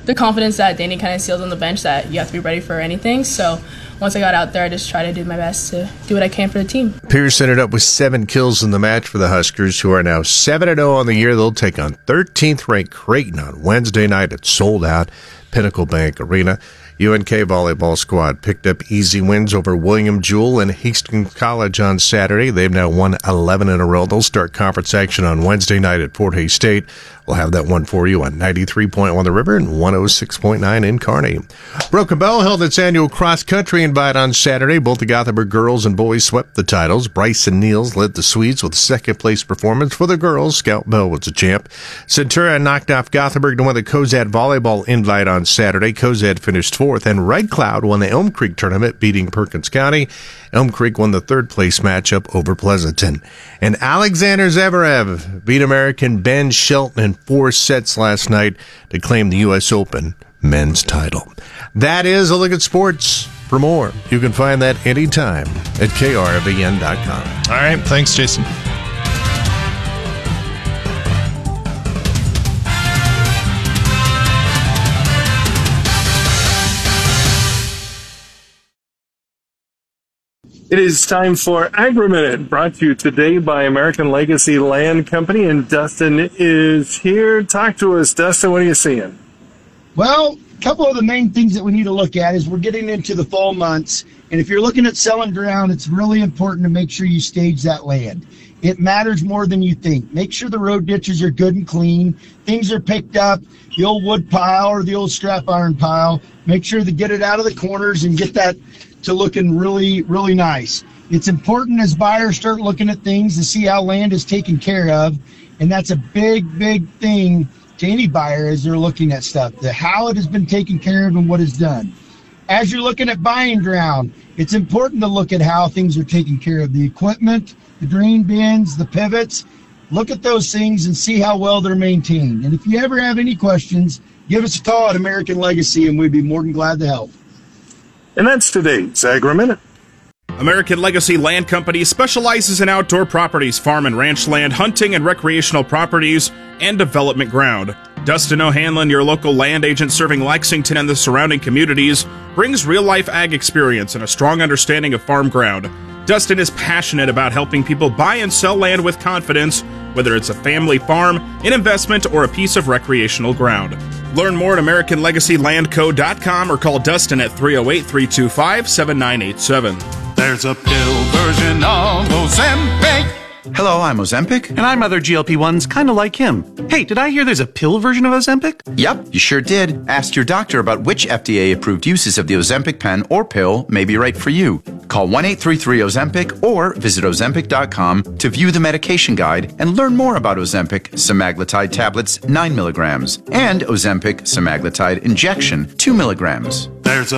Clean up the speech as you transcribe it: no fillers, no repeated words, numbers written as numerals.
the confidence that Danny kind of instilled on the bench that you have to be ready for anything. So once I got out there, I just tried to do my best to do what I can for the team. Pierce ended up with 7 kills in the match for the Huskers, who are now 7-0 on the year. They'll take on 13th-ranked Creighton on Wednesday night at sold-out Pinnacle Bank Arena. UNK volleyball squad picked up easy wins over William Jewell and Hastings College on Saturday. They've now won 11 in a row. They'll start conference action on Wednesday night at Fort Hays State. We'll have that one for you on 93.1 The River and 106.9 in Kearney. Broken Bow held its annual cross-country invite on Saturday. Both the Gothenburg girls and boys swept the titles. Bryson Niels led the Swedes with a second-place performance. For the girls, Scout Bell was the champ. Centura knocked off Gothenburg to win the Cozad volleyball invite on Saturday. Cozad finished 4th, and Red Cloud won the Elm Creek tournament, beating Perkins County. Elm Creek won the 3rd-place matchup over Pleasanton. And Alexander Zverev beat American Ben Shelton in 4 sets last night to claim the U.S. Open men's title. That is a look at sports. For more, you can find that anytime at krvn.com. All right. Thanks, Jason. It is time for Agri-Minute, brought to you today by American Legacy Land Company, and Dustin is here. Talk to us, Dustin. What are you seeing? Well, a couple of the main things that we need to look at is we're getting into the fall months, and if you're looking at selling ground, it's really important to make sure you stage that land. It matters more than you think. Make sure the road ditches are good and clean. Things are picked up, the old wood pile or the old scrap iron pile. Make sure to get it out of the corners and get that to looking really, really nice. It's important as buyers start looking at things to see how land is taken care of, and that's a big, big thing to any buyer as they're looking at stuff, how it has been taken care of and what is done. As you're looking at buying ground, it's important to look at how things are taken care of, the equipment, the drain bins, the pivots. Look at those things and see how well they're maintained. And if you ever have any questions, give us a call at American Legacy, and we'd be more than glad to help. And that's today's Agri-Minute. American Legacy Land Company specializes in outdoor properties, farm and ranch land, hunting and recreational properties, and development ground. Dustin O'Hanlon, your local land agent serving Lexington and the surrounding communities, brings real-life ag experience and a strong understanding of farm ground. Dustin is passionate about helping people buy and sell land with confidence, whether it's a family farm, an investment, or a piece of recreational ground. Learn more at AmericanLegacyLandCo.com or call Dustin at 308-325-7987. There's a pill version of Ozempic. Hello, I'm Ozempic. And I'm other GLP-1s kind of like him. Hey, did I hear there's a pill version of Ozempic? Yep, you sure did. Ask your doctor about which FDA-approved uses of the Ozempic pen or pill may be right for you. Call 1-833-OZEMPIC or visit Ozempic.com to view the medication guide and learn more about Ozempic semaglutide tablets 9 milligrams and Ozempic semaglutide injection 2 milligrams. There's a